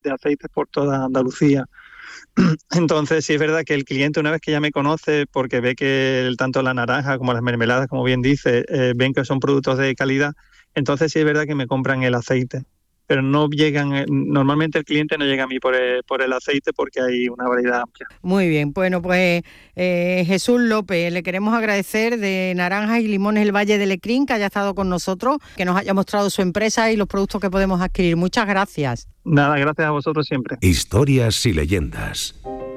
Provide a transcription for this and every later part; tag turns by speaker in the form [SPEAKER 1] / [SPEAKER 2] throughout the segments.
[SPEAKER 1] de aceites por toda Andalucía. Entonces, sí es verdad que el cliente, una vez que ya me conoce, porque ve que tanto la naranja como las mermeladas, como bien dice, ven que son productos de calidad, entonces sí es verdad que me compran el aceite. Pero no llegan, normalmente el cliente no llega a mí por el aceite porque hay una variedad amplia.
[SPEAKER 2] Muy bien, bueno, pues Jesús López, le queremos agradecer de Naranjas y Limones el Valle de Lecrín que haya estado con nosotros, que nos haya mostrado su empresa y los productos que podemos adquirir. Muchas gracias.
[SPEAKER 1] Nada, gracias a vosotros siempre.
[SPEAKER 3] Historias y leyendas.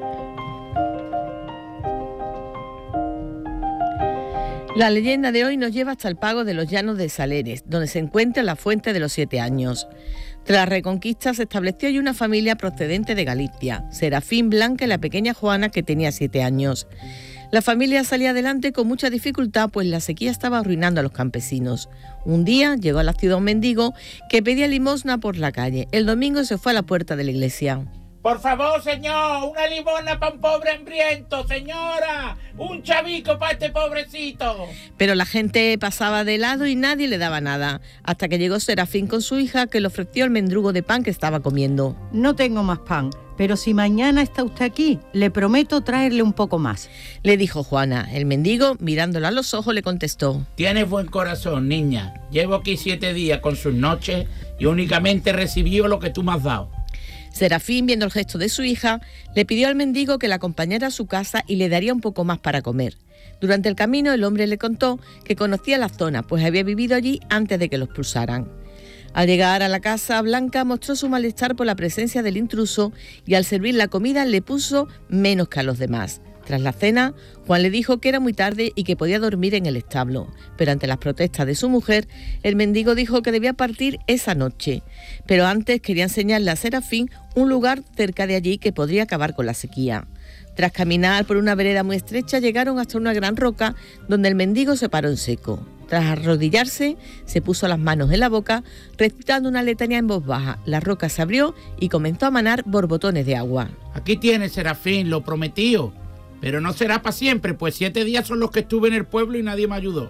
[SPEAKER 4] La leyenda de hoy nos lleva hasta el pago de los Llanos de Saleres, donde se encuentra la Fuente de los 7 años. Tras la Reconquista se estableció allí una familia procedente de Galicia, Serafín Blanca y la pequeña Juana, que tenía 7 años. La familia salía adelante con mucha dificultad, pues la sequía estaba arruinando a los campesinos. Un día llegó a la ciudad un mendigo que pedía limosna por la calle. El domingo se fue a la puerta de la iglesia.
[SPEAKER 5] Por favor, señor, una limosna para un pobre hambriento, señora, un chavico para este pobrecito.
[SPEAKER 4] Pero la gente pasaba de lado y nadie le daba nada, hasta que llegó Serafín con su hija, que le ofreció el mendrugo de pan que estaba comiendo.
[SPEAKER 2] No tengo más pan, pero si mañana está usted aquí, le prometo traerle un poco más,
[SPEAKER 4] le dijo Juana. El mendigo, mirándola a los ojos, le contestó:
[SPEAKER 5] Tienes buen corazón, niña. Llevo aquí 7 días con sus noches y únicamente recibió lo que tú me has dado.
[SPEAKER 4] Serafín, viendo el gesto de su hija, le pidió al mendigo que la acompañara a su casa y le daría un poco más para comer. Durante el camino el hombre le contó que conocía la zona, pues había vivido allí antes de que los expulsaran. Al llegar a la casa, Blanca mostró su malestar por la presencia del intruso y al servir la comida le puso menos que a los demás. Tras la cena, Juan le dijo que era muy tarde y que podía dormir en el establo, pero ante las protestas de su mujer, el mendigo dijo que debía partir esa noche. Pero antes quería enseñarle a Serafín un lugar cerca de allí que podría acabar con la sequía. Tras caminar por una vereda muy estrecha, llegaron hasta una gran roca donde el mendigo se paró en seco. Tras arrodillarse, se puso las manos en la boca, recitando una letanía en voz baja. La roca se abrió y comenzó a manar borbotones de agua.
[SPEAKER 5] Aquí tienes, Serafín, lo prometido. Pero no será para siempre, pues 7 días son los que estuve en el pueblo y nadie me ayudó.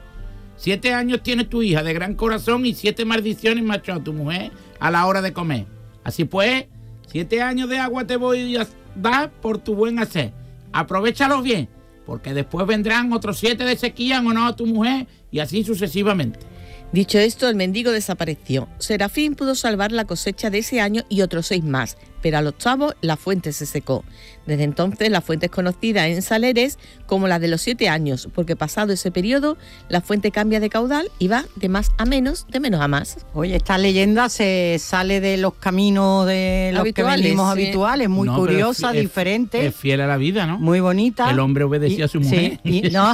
[SPEAKER 5] 7 años tiene tu hija de gran corazón y 7 maldiciones me ha echado tu mujer a la hora de comer. Así pues, 7 años de agua te voy a dar por tu buen hacer. Aprovéchalos bien, porque después vendrán otros 7 de sequía en honor a tu mujer y así sucesivamente.
[SPEAKER 4] Dicho esto, el mendigo desapareció. Serafín pudo salvar la cosecha de ese año y otros 6 más, pero al 8º la fuente se secó. Desde entonces la fuente es conocida en Saleres como la de los 7 años, porque pasado ese periodo la fuente cambia de caudal y va de más a menos, de menos a más.
[SPEAKER 2] Oye, esta leyenda se sale de los caminos de los habituales, que venimos habituales, muy curiosa, diferente.
[SPEAKER 5] Es fiel a la vida, ¿no?
[SPEAKER 2] Muy bonita.
[SPEAKER 5] El hombre obedecía a su mujer.
[SPEAKER 2] Sí, no.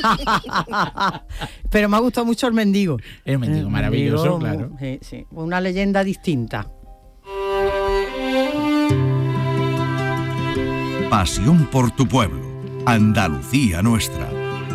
[SPEAKER 2] Pero me ha gustado mucho el mendigo.
[SPEAKER 5] El mendigo maravilloso, claro.
[SPEAKER 2] Sí, sí. Una leyenda distinta.
[SPEAKER 3] Pasión por tu pueblo, Andalucía nuestra.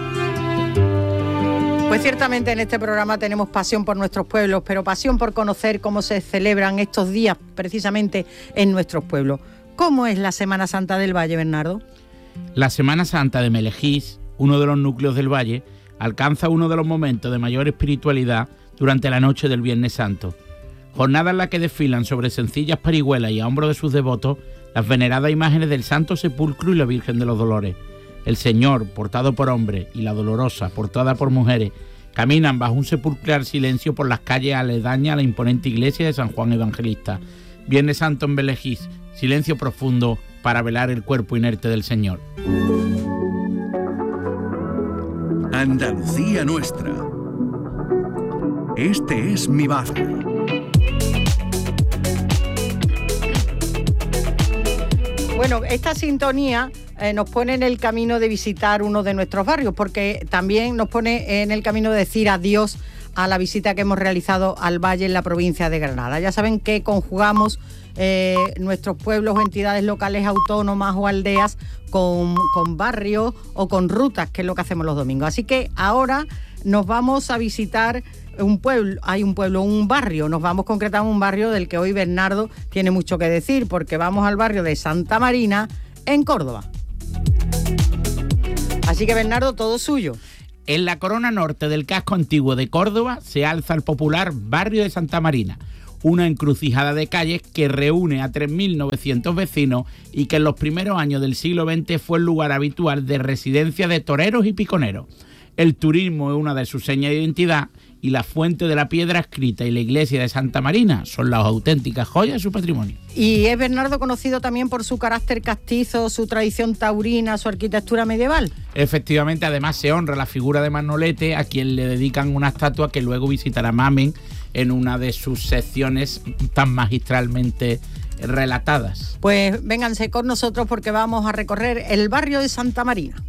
[SPEAKER 2] Pues ciertamente en este programa tenemos pasión por nuestros pueblos, pero pasión por conocer cómo se celebran estos días precisamente en nuestros pueblos. ¿Cómo es la Semana Santa del Valle, Bernardo?
[SPEAKER 5] La Semana Santa de Melejís, uno de los núcleos del Valle, alcanza uno de los momentos de mayor espiritualidad durante la noche del Viernes Santo. Jornada en la que desfilan sobre sencillas parihuelas y a hombros de sus devotos las veneradas imágenes del Santo Sepulcro y la Virgen de los Dolores. El Señor, portado por hombres, y la Dolorosa, portada por mujeres, caminan bajo un sepulcral silencio por las calles aledañas a la imponente iglesia de San Juan Evangelista. Viernes Santo en Belejís, silencio profundo para velar el cuerpo inerte del Señor.
[SPEAKER 3] Andalucía nuestra. Este es mi barrio.
[SPEAKER 2] Bueno, esta sintonía nos pone en el camino de visitar uno de nuestros barrios, porque también nos pone en el camino de decir adiós a la visita que hemos realizado al Valle en la provincia de Granada. Ya saben que conjugamos nuestros pueblos o entidades locales autónomas o aldeas con barrios o con rutas, que es lo que hacemos los domingos. Así que ahora nos vamos a visitar un barrio, nos vamos concretamente a un barrio del que hoy Bernardo tiene mucho que decir, porque vamos al barrio de Santa Marina, en Córdoba. Así que Bernardo, todo suyo.
[SPEAKER 5] En la corona norte del casco antiguo de Córdoba se alza el popular barrio de Santa Marina, una encrucijada de calles que reúne a 3.900 vecinos y que en los primeros años del siglo XX fue el lugar habitual de residencia de toreros y piconeros. El turismo es una de sus señas de identidad y la Fuente de la Piedra Escrita y la iglesia de Santa Marina son las auténticas joyas de su patrimonio.
[SPEAKER 2] Y es Bernardo conocido también por su carácter castizo, su tradición taurina, su arquitectura medieval.
[SPEAKER 5] Efectivamente, además se honra la figura de Manolete, a quien le dedican una estatua que luego visitará Mamen en una de sus secciones tan magistralmente relatadas.
[SPEAKER 2] Pues vénganse con nosotros porque vamos a recorrer el barrio de Santa Marina.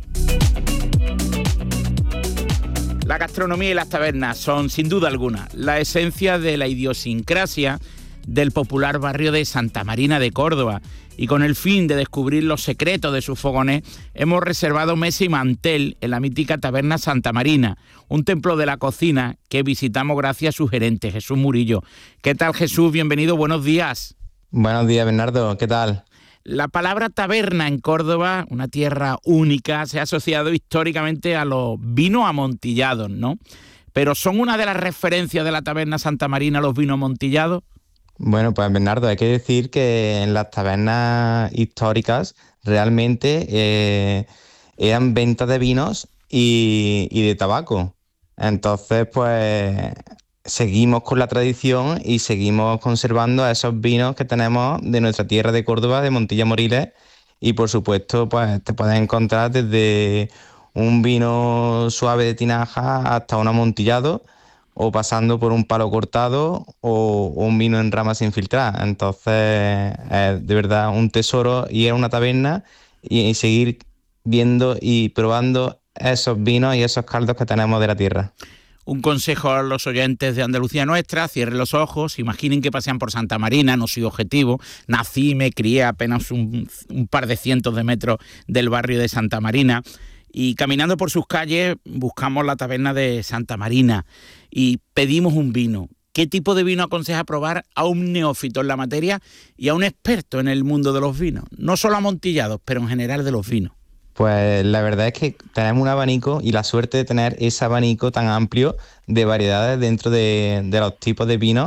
[SPEAKER 5] La gastronomía y las tabernas son, sin duda alguna, la esencia de la idiosincrasia del popular barrio de Santa Marina de Córdoba. Y con el fin de descubrir los secretos de sus fogones, hemos reservado mesa y mantel en la mítica taberna Santa Marina, un templo de la cocina que visitamos gracias a su gerente, Jesús Murillo. ¿Qué tal, Jesús? Bienvenido, buenos días.
[SPEAKER 6] Buenos días, Bernardo, ¿qué tal?
[SPEAKER 5] La palabra taberna en Córdoba, una tierra única, se ha asociado históricamente a los vinos amontillados, ¿no? Pero ¿son una de las referencias de la taberna Santa Marina los vinos amontillados?
[SPEAKER 6] Bueno, pues Bernardo, hay que decir que en las tabernas históricas realmente eran ventas de vinos y de tabaco. Entonces, pues seguimos con la tradición y seguimos conservando esos vinos que tenemos de nuestra tierra de Córdoba, de Montilla Moriles, y por supuesto pues te puedes encontrar desde un vino suave de tinaja hasta un amontillado, o pasando por un palo cortado o un vino en rama sin filtrar. Entonces es de verdad un tesoro ir a una taberna y seguir viendo y probando esos vinos y esos caldos que tenemos de la tierra.
[SPEAKER 5] Un consejo a los oyentes de Andalucía Nuestra: cierren los ojos, imaginen que pasean por Santa Marina, no soy objetivo, nací y me crié apenas un par de cientos de metros del barrio de Santa Marina, y caminando por sus calles buscamos la taberna de Santa Marina y pedimos un vino. ¿Qué tipo de vino aconseja probar a un neófito en la materia y a un experto en el mundo de los vinos? No solo amontillados, pero en general de los vinos.
[SPEAKER 6] Pues la verdad es que tenemos un abanico y la suerte de tener ese abanico tan amplio de variedades dentro de los tipos de vinos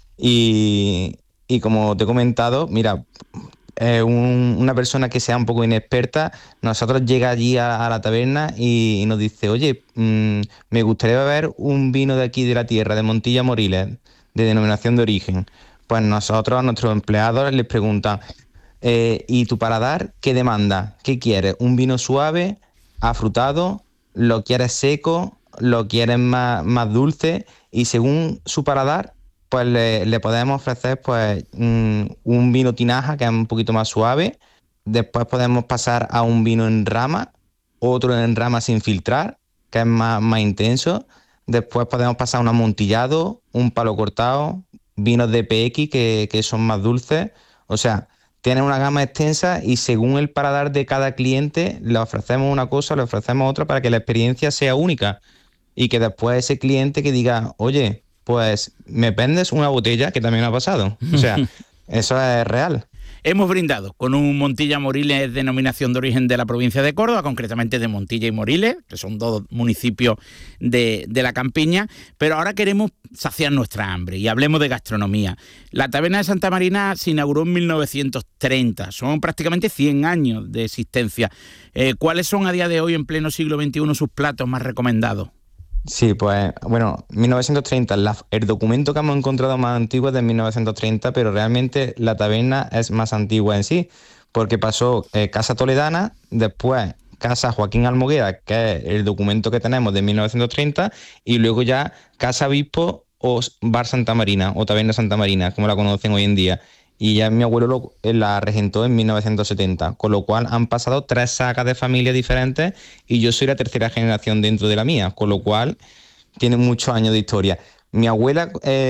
[SPEAKER 6] y como te he comentado, mira, una persona que sea un poco inexperta, nosotros llega allí a la taberna y nos dice: oye, me gustaría beber un vino de aquí de la tierra, de Montilla Moriles, de denominación de origen. Pues nosotros a nuestros empleados les preguntan: ¿y tu paladar qué demanda? ¿Qué quieres? ¿Un vino suave, afrutado? ¿Lo quieres seco? ¿Lo quieres más dulce? Y según su paladar, pues le podemos ofrecer pues un vino tinaja, que es un poquito más suave. Después podemos pasar a un vino en rama, otro en rama sin filtrar, que es más intenso. Después podemos pasar a un amontillado, un palo cortado, vinos de PX que son más dulces. O sea, tienen una gama extensa y según el paladar de cada cliente le ofrecemos una cosa, le ofrecemos otra para que la experiencia sea única y que después ese cliente que diga: oye, pues me vendes una botella, que también ha pasado. O sea, eso es real.
[SPEAKER 5] Hemos brindado con un Montilla Moriles, denominación de origen de la provincia de Córdoba, concretamente de Montilla y Moriles, que son dos municipios de la campiña, pero ahora queremos saciar nuestra hambre y hablemos de gastronomía. La taberna de Santa Marina se inauguró en 1930, son prácticamente 100 años de existencia. ¿Cuáles son a día de hoy, en pleno siglo XXI, sus platos más recomendados?
[SPEAKER 6] Sí, pues bueno, 1930, el documento que hemos encontrado más antiguo es de 1930, pero realmente la taberna es más antigua en sí, porque pasó Casa Toledana, después Casa Joaquín Almoguera, que es el documento que tenemos de 1930, y luego ya Casa Obispo o Bar Santa Marina, o Taberna Santa Marina, como la conocen hoy en día. Y ya mi abuelo la regentó en 1970, con lo cual han pasado 3 sagas de familias diferentes y yo soy la tercera generación dentro de la mía, con lo cual tiene muchos años de historia. Mi abuela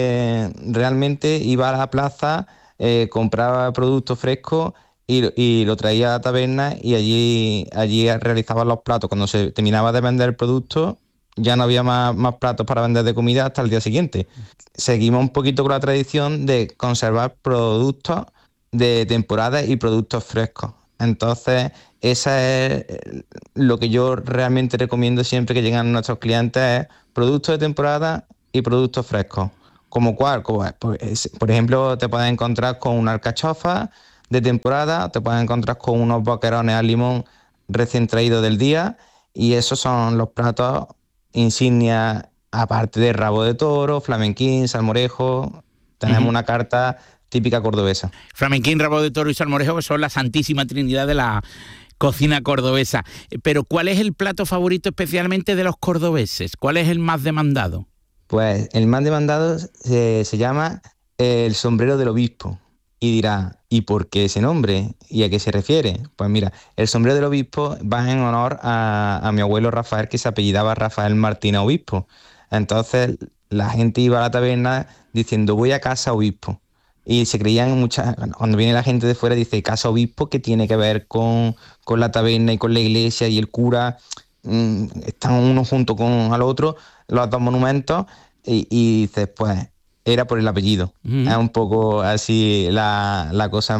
[SPEAKER 6] realmente iba a la plaza, compraba productos frescos y lo traía a la taberna y allí realizaban los platos. Cuando se terminaba de vender el producto, ya no había más platos para vender de comida hasta el día siguiente. Seguimos un poquito con la tradición de conservar productos de temporada y productos frescos. Entonces, esa es lo que yo realmente recomiendo siempre que llegan nuestros clientes: es productos de temporada y productos frescos. ¿Como cuál? Por ejemplo, te puedes encontrar con una alcachofa de temporada, te puedes encontrar con unos boquerones al limón recién traídos del día, y esos son los platos insignia, aparte de rabo de toro, flamenquín, salmorejo. Tenemos una carta típica cordobesa.
[SPEAKER 5] Flamenquín, rabo de toro y salmorejo, que son la santísima trinidad de la cocina cordobesa. Pero ¿cuál es el plato favorito especialmente de los cordobeses? ¿Cuál es el más demandado?
[SPEAKER 6] Pues el más demandado se llama el sombrero del obispo. Y dirá, ¿y por qué ese nombre? ¿Y a qué se refiere? Pues mira, el sombrero del obispo va en honor a mi abuelo Rafael, que se apellidaba Rafael Martínez Obispo. Entonces la gente iba a la taberna diciendo, voy a casa obispo. Y se creían cuando viene la gente de fuera, dice, casa obispo, ¿qué tiene que ver con la taberna y con la iglesia y el cura? Están uno junto con al otro, los dos monumentos, y dices, pues era por el apellido. Es un poco así la cosa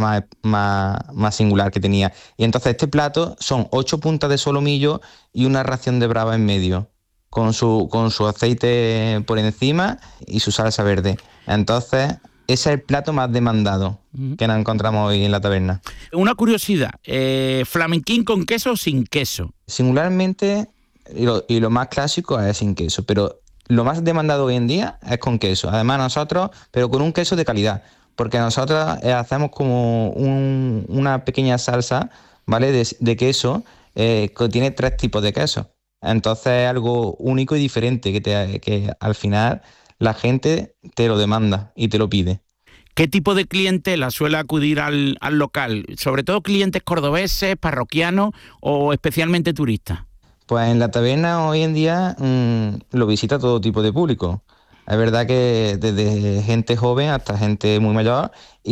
[SPEAKER 6] más singular que tenía. Y entonces este plato son 8 puntas de solomillo y una ración de brava en medio, con su aceite por encima y su salsa verde. Entonces ese es el plato más demandado que nos encontramos hoy en la taberna.
[SPEAKER 5] Una curiosidad, ¿flamenquín con queso o sin queso?
[SPEAKER 6] Singularmente, y lo más clásico es sin queso, pero lo más demandado hoy en día es con queso. Además nosotros, pero con un queso de calidad, porque nosotros hacemos como una pequeña salsa, ¿vale? De queso, que tiene 3 tipos de queso. Entonces es algo único y diferente que al final la gente te lo demanda y te lo pide.
[SPEAKER 5] ¿Qué tipo de clientela suele acudir al local? ¿Sobre todo clientes cordobeses, parroquianos o especialmente turistas?
[SPEAKER 6] Pues en la taberna hoy en día lo visita todo tipo de público. Es verdad que desde gente joven hasta gente muy mayor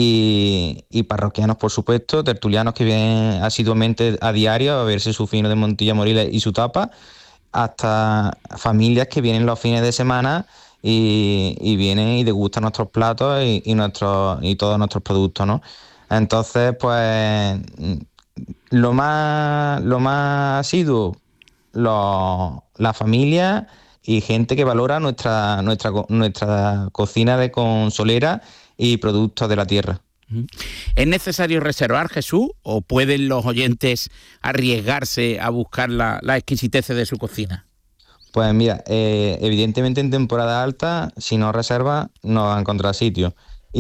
[SPEAKER 6] y parroquianos, por supuesto, tertulianos que vienen asiduamente a diario a verse su fino de Montilla Moriles y su tapa, hasta familias que vienen los fines de semana y vienen y degustan nuestros platos y todos nuestros productos, ¿no? Entonces, pues lo más asiduo, la familia y gente que valora nuestra cocina de consolera y productos de la tierra.
[SPEAKER 5] ¿Es necesario reservar, Jesús, o pueden los oyentes arriesgarse a buscar la exquisitez de su cocina?
[SPEAKER 6] Pues mira, evidentemente en temporada alta, si no reservas, no vas a encontrar sitio.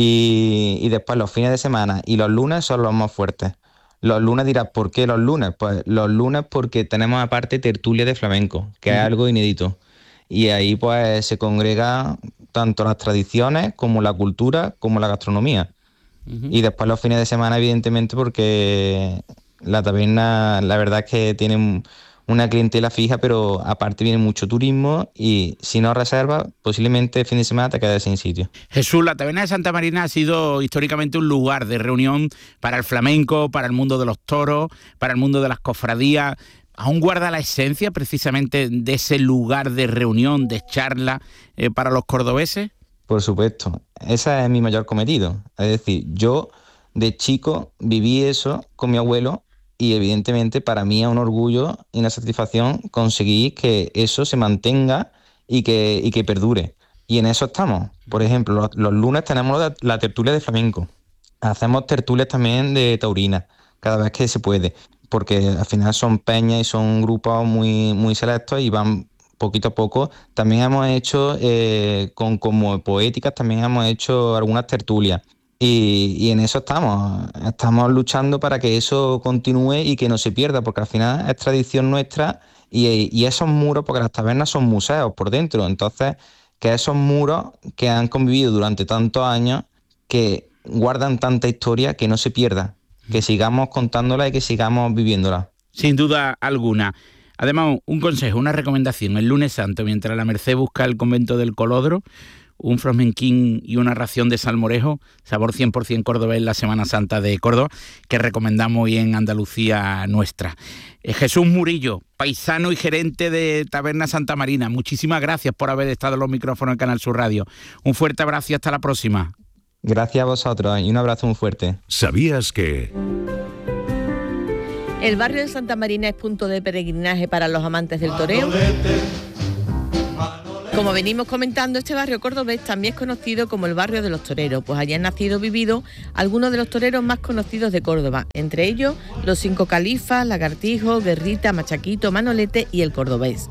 [SPEAKER 6] Y después los fines de semana y los lunes son los más fuertes. Los lunes dirás, ¿por qué los lunes? Pues los lunes porque tenemos aparte tertulia de flamenco, que es algo inédito. Y ahí pues se congrega tanto las tradiciones como la cultura como la gastronomía. Y después los fines de semana, evidentemente, porque la taberna, la verdad es que tiene una clientela fija, pero aparte viene mucho turismo y si no reservas, posiblemente el fin de semana te quedes sin sitio.
[SPEAKER 5] Jesús, la taberna de Santa Marina ha sido históricamente un lugar de reunión para el flamenco, para el mundo de los toros, para el mundo de las cofradías. ¿Aún guarda la esencia precisamente de ese lugar de reunión, de charla para los cordobeses?
[SPEAKER 6] Por supuesto, ese es mi mayor cometido. Es decir, yo de chico viví eso con mi abuelo y evidentemente para mí es un orgullo y una satisfacción conseguir que eso se mantenga y que perdure. Y en eso estamos. Por ejemplo, los lunes tenemos la tertulia de flamenco. Hacemos tertulias también de taurina, cada vez que se puede, porque al final son peñas y son grupos muy, muy selectos y van poquito a poco. También hemos hecho, como poéticas, también hemos hecho algunas tertulias. Y en eso estamos luchando para que eso continúe y que no se pierda, porque al final es tradición nuestra y esos muros, porque las tabernas son museos por dentro, entonces que esos muros que han convivido durante tantos años, que guardan tanta historia, que no se pierda, que sigamos contándola y que sigamos viviéndola.
[SPEAKER 5] Sin duda alguna. Además, un consejo, una recomendación, el lunes santo, mientras la Merced busca el convento del Colodro, un flamenquín y una ración de salmorejo, sabor 100% cordobés en la Semana Santa de Córdoba, que recomendamos hoy en Andalucía Nuestra. Jesús Murillo, paisano y gerente de Taberna Santa Marina, muchísimas gracias por haber estado en los micrófonos de Canal Sur Radio. Un fuerte abrazo y hasta la próxima.
[SPEAKER 6] Gracias a vosotros y un abrazo muy fuerte.
[SPEAKER 3] ¿Sabías que...?
[SPEAKER 4] El barrio de Santa Marina es punto de peregrinaje para los amantes del toreo. Como venimos comentando, este barrio cordobés también es conocido como el barrio de los toreros, pues allí han nacido y vivido algunos de los toreros más conocidos de Córdoba, entre ellos los 5 califas, Lagartijo, Guerrita, Machaquito, Manolete y el Cordobés.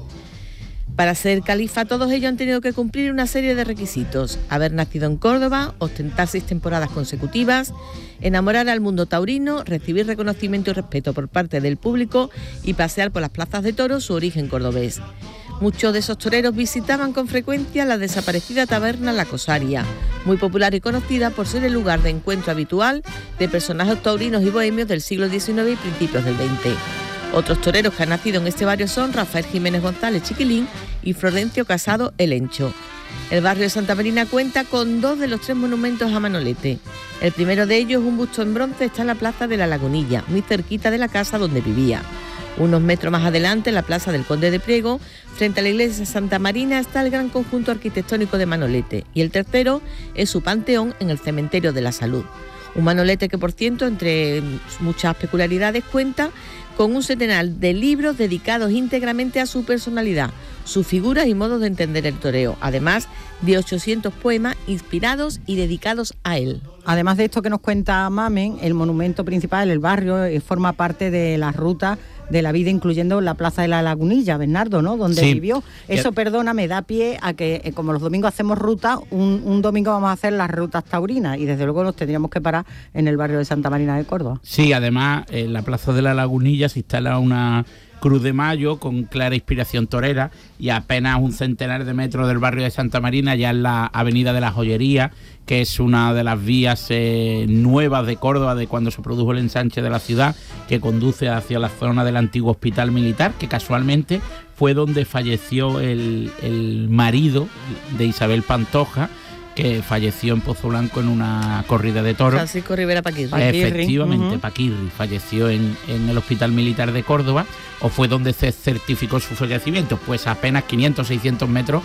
[SPEAKER 4] Para ser califa, todos ellos han tenido que cumplir una serie de requisitos: haber nacido en Córdoba, ostentar 6 temporadas consecutivas, enamorar al mundo taurino, recibir reconocimiento y respeto por parte del público y pasear por las plazas de toros su origen cordobés. Muchos de esos toreros visitaban con frecuencia la desaparecida taberna La Cosaria, muy popular y conocida por ser el lugar de encuentro habitual de personajes taurinos y bohemios del siglo XIX y principios del XX. Otros toreros que han nacido en este barrio son Rafael Jiménez González Chiquilín y Florencio Casado El Encho. El barrio de Santa Marina cuenta con 2 de los 3 monumentos a Manolete. El primero de ellos, un busto en bronce, está en la plaza de la Lagunilla, muy cerquita de la casa donde vivía. Unos metros más adelante, en la plaza del Conde de Priego, frente a la iglesia de Santa Marina, está el gran conjunto arquitectónico de Manolete, y el tercero es su panteón en el cementerio de la Salud. Un Manolete que, por cierto, entre muchas peculiaridades, cuenta con un centenar de libros dedicados íntegramente a su personalidad, sus figuras y modos de entender el toreo, además de 800 poemas inspirados y dedicados a él.
[SPEAKER 2] Además de esto que nos cuenta Mamen, el monumento principal del barrio forma parte de la ruta de la vida, incluyendo la Plaza de la Lagunilla, Bernardo, ¿no?, donde vivió. Eso, perdóname, da pie a que, como los domingos hacemos ruta, un domingo vamos a hacer las rutas taurinas, y desde luego nos tendríamos que parar en el barrio de Santa Marina de Córdoba.
[SPEAKER 5] Sí, además, en la Plaza de la Lagunilla se instala una Cruz de Mayo con clara inspiración torera, y apenas un centenar de metros del barrio de Santa Marina, ya en la Avenida de la Joyería, que es una de las vías nuevas de Córdoba de cuando se produjo el ensanche de la ciudad, que conduce hacia la zona del antiguo hospital militar, que casualmente fue donde falleció el marido de Isabel Pantoja, que falleció en Pozo Blanco en una corrida de toros.
[SPEAKER 4] Francisco Rivera Paquirri.
[SPEAKER 5] Efectivamente, Paquirri falleció en el Hospital Militar de Córdoba, o fue donde se certificó su fallecimiento. Pues a apenas 500-600 metros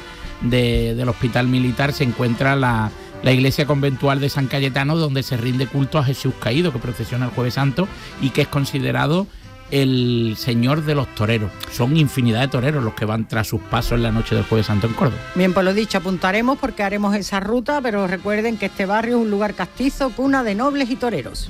[SPEAKER 5] del Hospital Militar se encuentra la iglesia conventual de San Cayetano, donde se rinde culto a Jesús Caído, que procesiona el Jueves Santo y que es considerado el señor de los toreros. Son infinidad de toreros los que van tras sus pasos en la noche del Jueves Santo en Córdoba.
[SPEAKER 2] Bien, pues lo dicho, apuntaremos porque haremos esa ruta, pero recuerden que este barrio es un lugar castizo, cuna de nobles y toreros.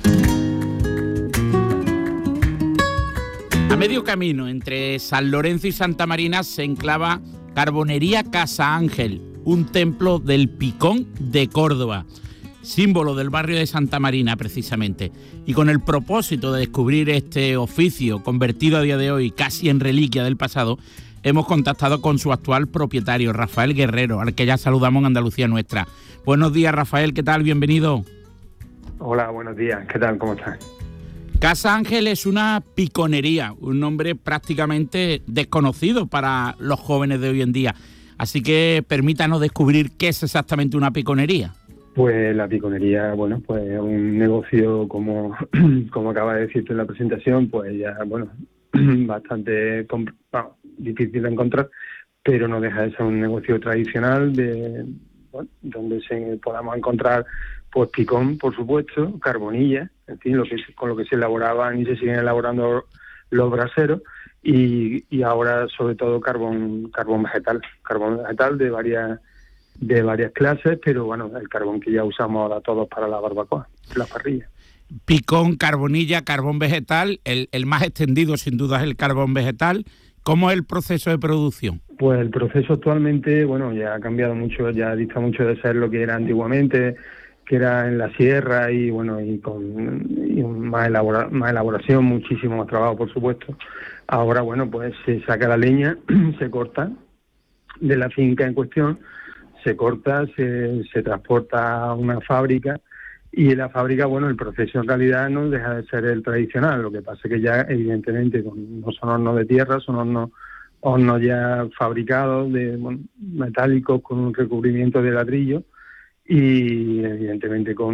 [SPEAKER 5] A medio camino entre San Lorenzo y Santa Marina se enclava Carbonería Casa Ángel, un templo del Picón de Córdoba, símbolo del barrio de Santa Marina precisamente. Y con el propósito de descubrir este oficio convertido a día de hoy casi en reliquia del pasado, hemos contactado con su actual propietario, Rafael Guerrero, al que ya saludamos en Andalucía Nuestra. Buenos días, Rafael, ¿qué tal? Bienvenido.
[SPEAKER 7] Hola, buenos días, ¿qué tal? ¿Cómo estás?
[SPEAKER 5] Casa Ángel es una piconería, un nombre prácticamente desconocido para los jóvenes de hoy en día. Así que permítanos descubrir qué es exactamente una piconería.
[SPEAKER 7] Pues la piconería, bueno, pues es un negocio, como acaba de decirte en la presentación, pues ya, bueno, bastante difícil de encontrar, pero no deja de ser un negocio tradicional donde podamos encontrar pues picón, por supuesto, carbonilla, en fin, con lo que se elaboraban y se siguen elaborando los braseros, y ahora sobre todo carbón vegetal de varias clases, pero bueno, el carbón que ya usamos ahora todos para la barbacoa, la parrilla.
[SPEAKER 5] Picón, carbonilla, carbón vegetal, el más extendido sin duda es el carbón vegetal. ¿Cómo es el proceso de producción?
[SPEAKER 7] Pues el proceso actualmente, bueno, ya ha cambiado mucho, ya dista mucho de ser lo que era antiguamente, que era en la sierra y bueno, y con más elaboración, muchísimo más trabajo, por supuesto. Ahora, bueno, pues se saca la leña, se corta de la finca en cuestión, se corta, se transporta a una fábrica, y en la fábrica, bueno, el proceso en realidad no deja de ser el tradicional. Lo que pasa es que ya, evidentemente, no son hornos de tierra, son hornos ya fabricados, metálicos, con un recubrimiento de ladrillo, y evidentemente con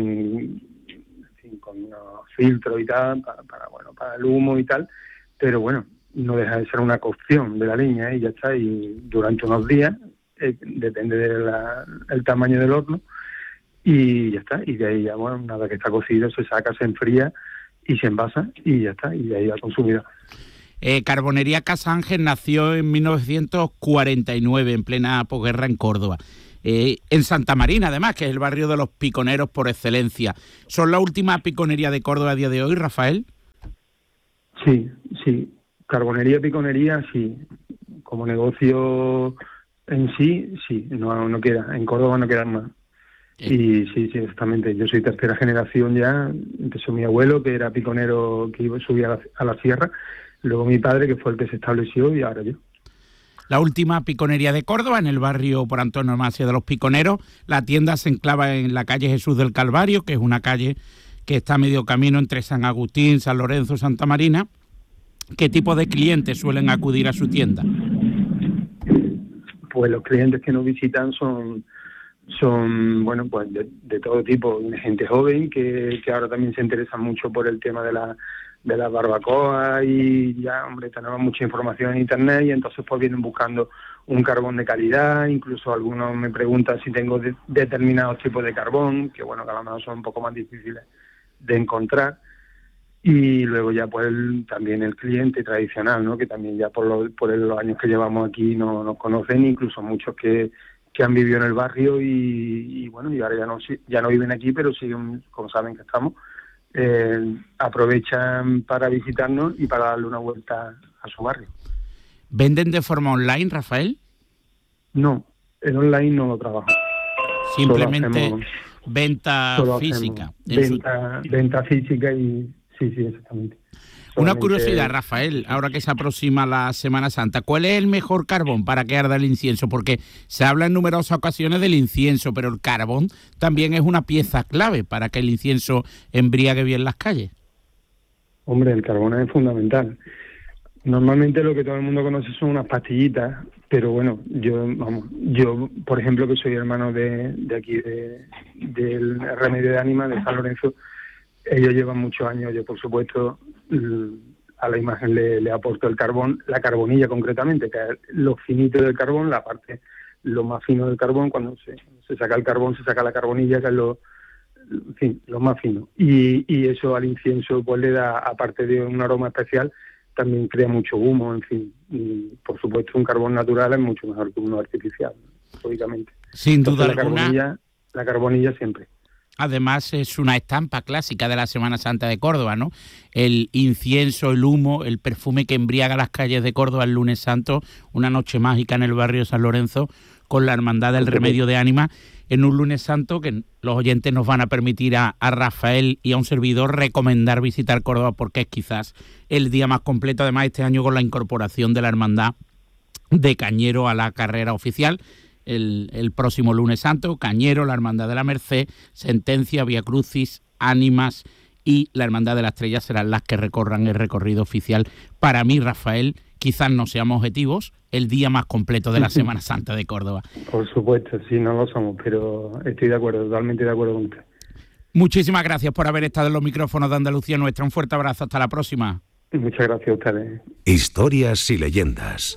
[SPEAKER 7] unos filtros y tal, para el humo y tal, pero bueno, no deja de ser una cocción de la leña, y ya está, y durante unos días, depende del tamaño del horno, y ya está, y de ahí ya, bueno, una vez que está cocido se saca, se enfría y se envasa, y ya está, y de ahí al consumidor.
[SPEAKER 5] Carbonería Casa Ángel nació en 1949, en plena posguerra en Córdoba. En Santa Marina, además, que es el barrio de los piconeros por excelencia. ¿Son la última piconería de Córdoba a día de hoy, Rafael?
[SPEAKER 7] Sí. Carbonería, piconería, sí. Como negocio en sí, no queda. En Córdoba no quedan más. Y sí, exactamente. Yo soy tercera generación ya. Empezó mi abuelo, que era piconero, que subía a la sierra. Luego mi padre, que fue el que se estableció, y ahora yo.
[SPEAKER 5] La última piconería de Córdoba, en el barrio por Antonio Macia de los Piconeros. La tienda se enclava en la calle Jesús del Calvario, que es una calle que está a medio camino entre San Agustín, San Lorenzo, Santa Marina. ¿Qué tipo de clientes suelen acudir a su tienda?
[SPEAKER 7] Pues los clientes que nos visitan son bueno, pues de todo tipo. Gente joven que ahora también se interesa mucho por el tema de la barbacoa, y ya, hombre, tenemos mucha información en internet, y entonces pues vienen buscando un carbón de calidad. Incluso algunos me preguntan si tengo determinados tipos de carbón, que bueno, que a lo mejor son un poco más difíciles de encontrar. Y luego ya pues también el cliente tradicional, ¿no? Que también ya por los años que llevamos aquí nos conocen, incluso muchos que han vivido en el barrio y bueno, y ahora ya no viven aquí, pero siguen, como saben que estamos, aprovechan para visitarnos y para darle una vuelta a su barrio.
[SPEAKER 5] ¿Venden de forma online, Rafael?
[SPEAKER 7] No, el online no lo trabajo.
[SPEAKER 5] Simplemente venta física.
[SPEAKER 7] Venta física y... Sí, exactamente.
[SPEAKER 5] Una curiosidad, Rafael, ahora que se aproxima la Semana Santa, ¿cuál es el mejor carbón para que arda el incienso? Porque se habla en numerosas ocasiones del incienso, pero el carbón también es una pieza clave para que el incienso embriague bien las calles.
[SPEAKER 7] Hombre, el carbón es fundamental. Normalmente lo que todo el mundo conoce son unas pastillitas, pero bueno, yo por ejemplo, que soy hermano de aquí, del Remedio de Ánima, de San Lorenzo, ellos llevan muchos años. Yo, por supuesto, a la imagen le aporto el carbón, la carbonilla concretamente, que es lo finito del carbón, la parte, lo más fino del carbón. Cuando se saca el carbón, se saca la carbonilla, que es lo más fino. Y eso al incienso pues le da, aparte de un aroma especial, también crea mucho humo, en fin. Y, por supuesto, un carbón natural es mucho mejor que uno artificial, lógicamente.
[SPEAKER 5] Sin duda alguna.
[SPEAKER 7] La carbonilla siempre.
[SPEAKER 5] Además es una estampa clásica de la Semana Santa de Córdoba, ¿no? El incienso, el humo, el perfume que embriaga las calles de Córdoba el lunes santo, una noche mágica en el barrio de San Lorenzo, con la Hermandad del Remedio de Ánima, en un lunes santo que los oyentes nos van a permitir a Rafael y a un servidor recomendar visitar Córdoba, porque es quizás el día más completo, además este año con la incorporación de la Hermandad de Cañero a la carrera oficial. El próximo lunes santo, Cañero, la Hermandad de la Merced, Sentencia, Vía Crucis, Ánimas y la Hermandad de la Estrella serán las que recorran el recorrido oficial. Para mí, Rafael, quizás no seamos objetivos, el día más completo de la Semana Santa de Córdoba.
[SPEAKER 7] Por supuesto, sí, no lo somos, pero estoy de acuerdo, totalmente de acuerdo con usted.
[SPEAKER 5] Muchísimas gracias por haber estado en los micrófonos de Andalucía Nuestra. Un fuerte abrazo, hasta la próxima.
[SPEAKER 7] Muchas gracias a ustedes.
[SPEAKER 3] Historias y leyendas.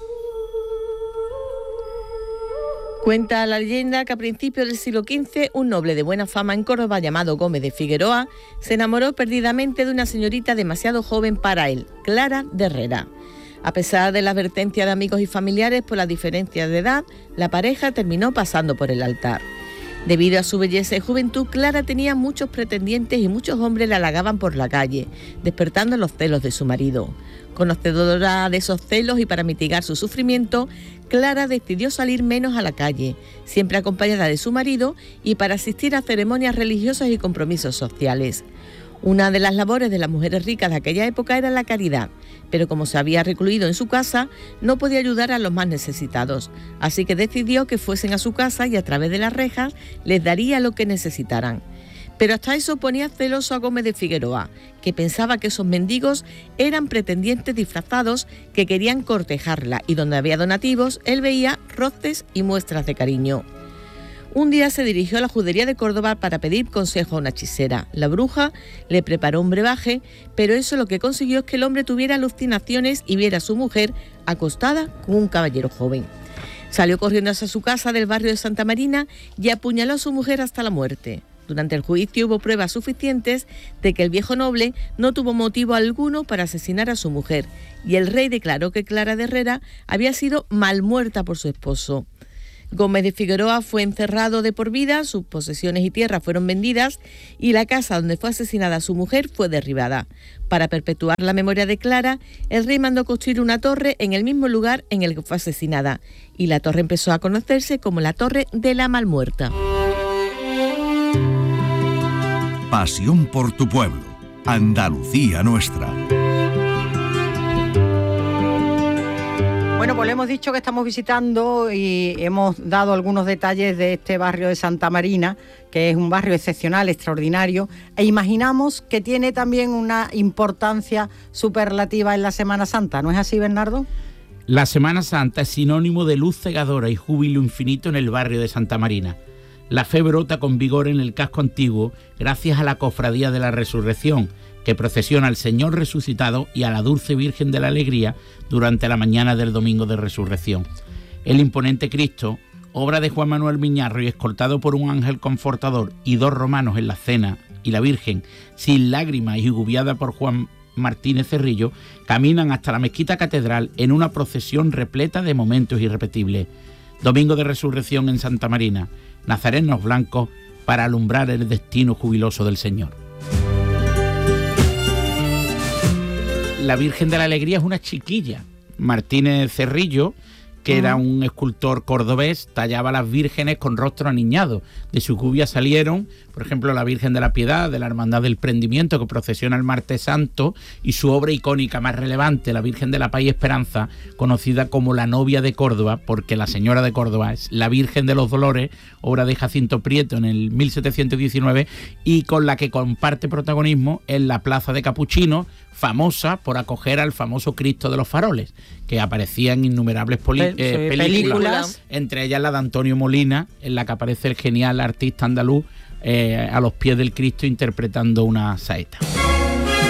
[SPEAKER 4] Cuenta la leyenda que a principios del siglo XV un noble de buena fama en Córdoba llamado Gómez de Figueroa se enamoró perdidamente de una señorita demasiado joven para él, Clara de Herrera. A pesar de la advertencia de amigos y familiares por las diferencias de edad, la pareja terminó pasando por el altar. Debido a su belleza y juventud, Clara tenía muchos pretendientes y muchos hombres la halagaban por la calle, despertando los celos de su marido. Conocedora de esos celos y para mitigar su sufrimiento, Clara decidió salir menos a la calle, siempre acompañada de su marido y para asistir a ceremonias religiosas y compromisos sociales. Una de las labores de las mujeres ricas de aquella época era la caridad, pero como se había recluido en su casa, no podía ayudar a los más necesitados, así que decidió que fuesen a su casa y a través de las rejas les daría lo que necesitaran. Pero hasta eso ponía celoso a Gómez de Figueroa, que pensaba que esos mendigos eran pretendientes disfrazados que querían cortejarla y donde había donativos, él veía roces y muestras de cariño. Un día se dirigió a la judería de Córdoba para pedir consejo a una hechicera. La bruja le preparó un brebaje, pero eso lo que consiguió es que el hombre tuviera alucinaciones y viera a su mujer acostada con un caballero joven. Salió corriendo hacia su casa del barrio de Santa Marina y apuñaló a su mujer hasta la muerte. Durante el juicio hubo pruebas suficientes de que el viejo noble no tuvo motivo alguno para asesinar a su mujer, y el rey declaró que Clara de Herrera había sido mal muerta por su esposo. Gómez de Figueroa fue encerrado de por vida, sus posesiones y tierras fueron vendidas y la casa donde fue asesinada su mujer fue derribada. Para perpetuar la memoria de Clara, el rey mandó construir una torre en el mismo lugar en el que fue asesinada, y la torre empezó a conocerse como la Torre de la Malmuerta.
[SPEAKER 3] Pasión por tu pueblo. Andalucía nuestra.
[SPEAKER 2] Bueno, pues le hemos dicho que estamos visitando y hemos dado algunos detalles de este barrio de Santa Marina, que es un barrio excepcional, extraordinario, e imaginamos que tiene también una importancia superlativa en la Semana Santa, ¿no es así, Bernardo?
[SPEAKER 5] La Semana Santa es sinónimo de luz cegadora y júbilo infinito en el barrio de Santa Marina. La fe brota con vigor en el casco antiguo gracias a la Cofradía de la Resurrección, que procesiona al Señor resucitado y a la Dulce Virgen de la Alegría durante la mañana del Domingo de Resurrección. El imponente Cristo, obra de Juan Manuel Miñarro y escoltado por un ángel confortador y 2 romanos en la cena, y la Virgen, sin lágrimas y guiada por Juan Martínez Cerrillo, caminan hasta la mezquita catedral en una procesión repleta de momentos irrepetibles. Domingo de Resurrección en Santa Marina, nazarenos blancos para alumbrar el destino jubiloso del Señor. La Virgen de la Alegría es una chiquilla. Martínez Cerrillo, que era un escultor cordobés, tallaba las vírgenes con rostro aniñado. De su cubia salieron, por ejemplo, la Virgen de la Piedad, de la Hermandad del Prendimiento, que procesiona el Martes Santo, y su obra icónica más relevante, la Virgen de la Paz y Esperanza, conocida como la Novia de Córdoba, porque la Señora de Córdoba es la Virgen de los Dolores, obra de Jacinto Prieto en el 1719, y con la que comparte protagonismo en la Plaza de Capuchinos, famosa por acoger al famoso Cristo de los Faroles, que aparecía en innumerables películas, entre ellas la de Antonio Molina, en la que aparece el genial artista andaluz a los pies del Cristo interpretando una saeta.